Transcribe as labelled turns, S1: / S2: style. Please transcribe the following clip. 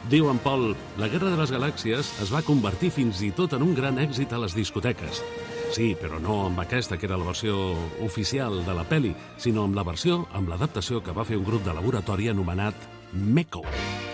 S1: Diu en Paul, la Guerra de les Galàxies es va convertir fins i tot en un gran èxit a les discoteques. Sí, però no amb aquesta, que era la versió oficial de la pel·li, sinó amb la versió, amb l'adaptació que va fer un grup de laboratori anomenat Meko.